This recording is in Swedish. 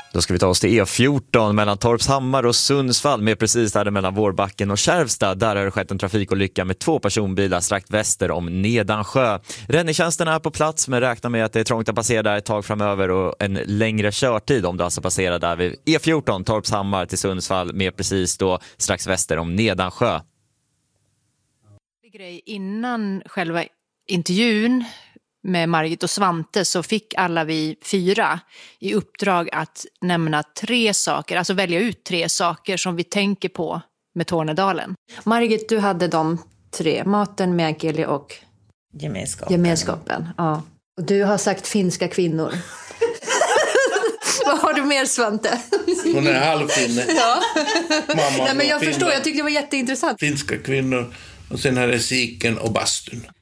Då ska vi ta oss till E14 mellan Torpshammar och Sundsvall, med precis där mellan Vårbacken och Kärvstad. Där har det skett en trafikolycka med 2 personbilar strax väster om Nedansjö. Räddningstjänsten är på plats, men räknar med att det är trångt att passera där ett tag framöver och en längre körtid om du alltså passerar där vid E14 Torpshammar till Sundsvall, med precis då strax väster om Nedansjö. Grej innan själva intervjun med Margit och Svante så fick alla vi 4 i uppdrag att nämna 3 saker, alltså välja ut 3 saker som vi tänker på med Tornedalen. Margit, du hade de 3, maten, meänkieli och gemenskapen. Ja. Och du har sagt finska kvinnor. Vad har du mer, Svante? Hon är halvfinne. Ja. Mamma. Nej, men jag förstår, jag tyckte det var jätteintressant. Finska kvinnor och sen här är siken och bastun.